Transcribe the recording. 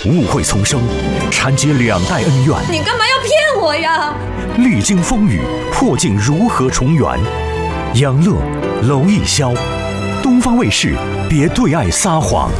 误会丛生，缠结两代恩怨。 你干嘛要骗我呀？ 历经风雨，破镜如何重圆？杨乐、娄艺潇，东方卫视，别对爱撒谎。